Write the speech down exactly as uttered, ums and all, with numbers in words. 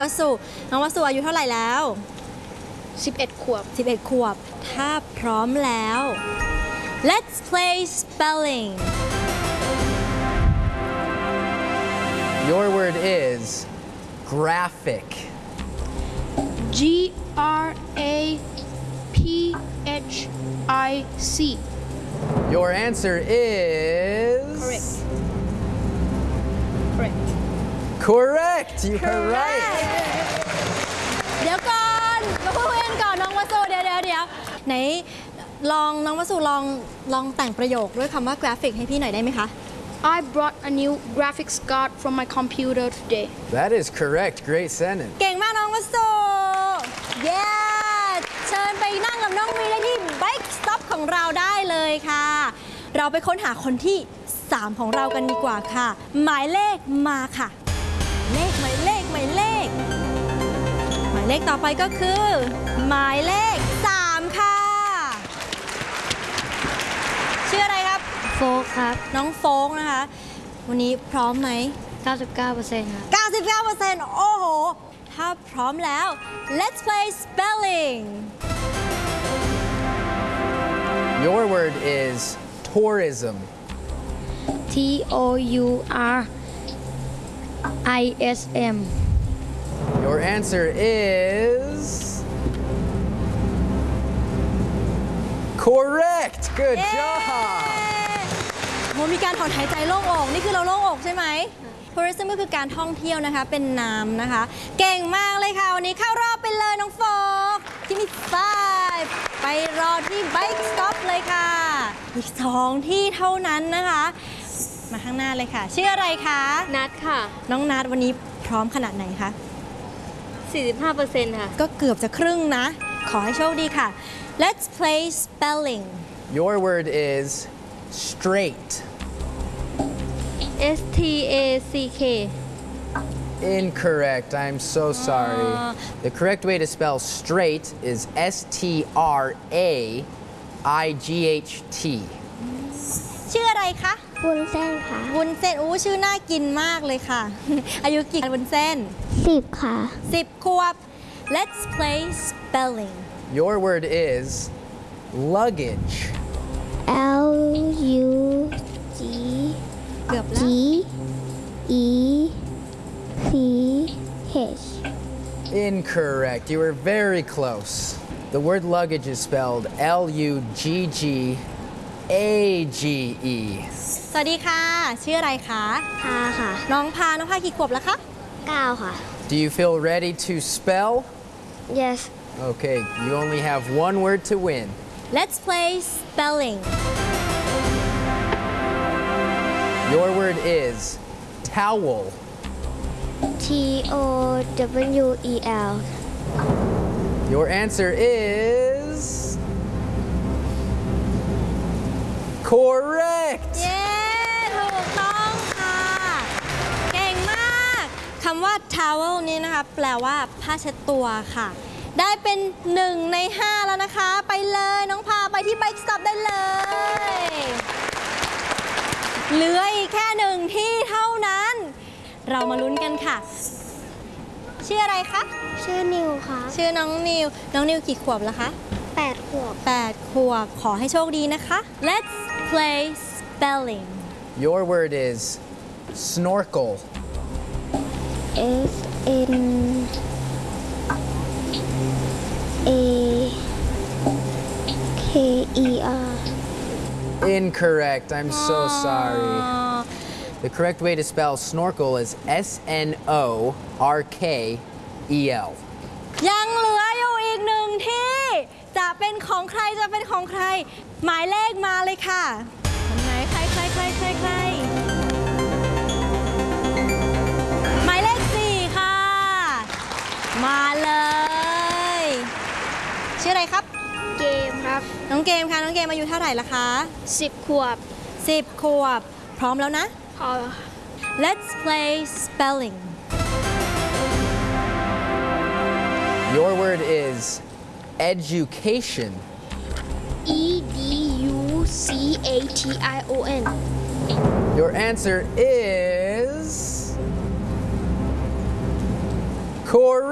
วสุน้องวสุอายุเท่าไหร่แล้วสิบเอ็ดขวบสิบเอ็ดขวบถ้าพร้อมแล้ว Let's play spelling Your word is graphic G R A P H I C Your answer is Correct Correct Correct You are right เดี๋ยวก่อนมาพูดกันก่อนน้องวสุเดี๋ยวเดี๋ยวเดี๋ยวไหนลองน้องวสุลองลองแต่งประโยคด้วยคำว่ากราฟิกให้พี่หน่อยได้ไหมคะ I brought a new graphics card from my computer today That is correct Great sentence เก่งมากน้องวสุเย้เชิญไปนั่งกับน้องวีได้ที่ Bike Stop ของเราได้เลยค่ะเราไปค้นหาคนที่สามของเรากันดีกว่าค่ะหมายเลขมาค่ะเลขหมายเลขหมายเลขหมายเลขต่อไปก็คือหมายเลขสามค่ะชื่ออะไรครับโฟกครับน้องโฟกนะคะวันนี้พร้อมไหมเก้าสิบเก้าเปอร์เซ็นต์ ครับเก้าสิบเก้าเปอร์เซ็นต์ โอ้โหถ้าพร้อมแล้ว Let's play spelling Your word is tourism T O U R I S M Your answer is Correct Good เย้ job โหมีการถอนหายใจโล่งอกนี่คือเราโล่งอกใช่ไหม tourism ก็คือการท่องเที่ยวนะคะเป็นนามนะคะ เก่งมากเลยค่ะ วันนี้เข้ารอบไปเลยน้องโฟกที่มีfiveไปรอที่ Bike Stop เลยค่ะ อีกสองที่เท่านั้นนะคะ มาข้างหน้าเลยค่ะ ชื่ออะไรคะนัดค่ะน้องนัดวันนี้พร้อมขนาดไหนคะสี่สิบห้าเปอร์เซ็นต์ ค่ะก็เกือบจะครึ่งนะ ขอให้โชคดีค่ะ Let's play spelling Your word is straight S T A C K Incorrect I'm so sorry The correct way to spell straight is S T R A I G H T ชื่ออะไรคะวุ้นเส้นค่ะวุ้นเส้นอู้ชื่อน่ากินมากเลยค่ะ อายุกี่วุ้นเส้นสิบค่ะสิบขวบ Let's play spelling Your word is luggage L U G เกือบแล้ G ว E C H Incorrect You were very close The word luggage is spelled L U G G A G E สวัสดีค่ะ ชื่ออะไรคะพาค่ะน้องพา น้องพากี่ขวบแล้วคะเก้าค่ะ Do you feel ready to spell? Yes Okay, you only have one word to win. Let's play spelling Your word is towel. T O W E L Your answer is correct. เย้ ถูกต้องค่ะ เก่งมากคำว่า towel นี้นะคะ แปลว่าผ้าเช็ดตัวค่ะ ได้เป็นหนึ่งในห้าแล้วนะคะ ไปเลยน้องพาไปที่ Bike Stop ได้เลย เหลืออีกแค่หนึ่งที่เท่านั้น เรามาลุ้นกันค่ะ ชื่ออะไรคะชื่อนิวค่ะชื่อน้องนิว น้องนิวกี่ขวบแล้วคะแปดขวบแปดขวบ ขอให้โชคดีนะคะ Let's play spelling Your word is snorkel. S N A K E R Incorrect. I'm so sorry. อ๋อ The correct way to spell snorkel is S N O R K E L. ยังเหลืออยู่อีกหนึ่งที่ จะเป็นของใครจะเป็นของใคร หมายเลขมาเลยค่ะคนไหนใครใครใครใครใครหมายเลขสี่ค่ะ มาเลย ชื่ออะไรครับเกมครับน้องเกมค่ะ น้องเกมอายุเท่าไหร่ละคะสิบขวบสิบขวบ พร้อมแล้วนะพอ Let's play spelling Your word is education. E D U C A T I O N Your answer is Correct.